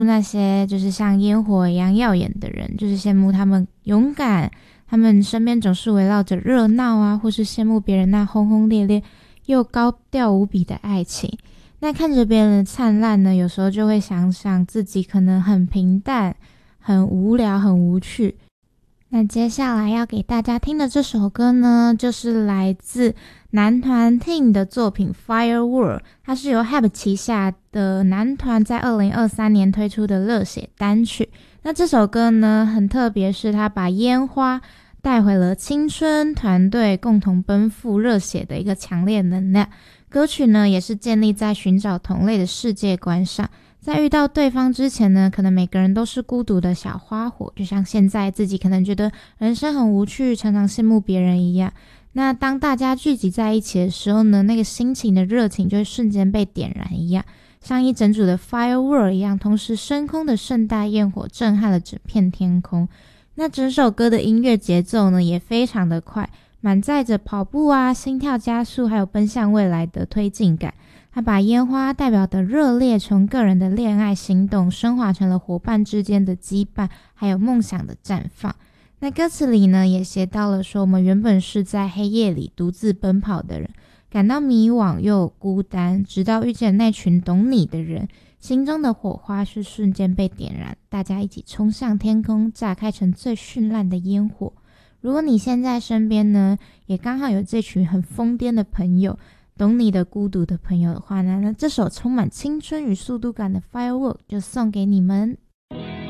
那些就是像烟火一样耀眼的人，就是羡慕他们勇敢，他们身边总是围绕着热闹啊，或是羡慕别人那轰轰烈烈又高调无比的爱情。那看着别人的灿烂呢，有时候就会想想自己可能很平淡、很无聊、很无趣。那接下来要给大家听的这首歌呢，就是来自男团 T.I.N 的作品 Firework， 它是由 HYBE 旗下的男团在2023年推出的热血单曲。那这首歌呢很特别，是它把烟花带回了青春，团队共同奔赴热血的一个强烈能量。歌曲呢也是建立在寻找同类的世界观上，在遇到对方之前呢，可能每个人都是孤独的小花火，就像现在自己可能觉得人生很无趣，常常羡慕别人一样。那当大家聚集在一起的时候呢，那个心情的热情就会瞬间被点燃一样，像一整组的 firework 一样，同时升空的盛大焰火震撼了整片天空。那整首歌的音乐节奏呢也非常的快，满载着跑步啊、心跳加速还有奔向未来的推进感。他把烟花代表的热烈从个人的恋爱心动升华成了伙伴之间的羁绊，还有梦想的绽放。那歌词里呢也写到了说，我们原本是在黑夜里独自奔跑的人，感到迷惘又孤单，直到遇见那群懂你的人，心中的火花是瞬间被点燃，大家一起冲向天空，炸开成最绚烂的烟火。如果你现在身边呢也刚好有这群很疯癫的朋友，懂你的孤独的朋友的话呢，那这首充满青春与速度感的 Firework 就送给你们。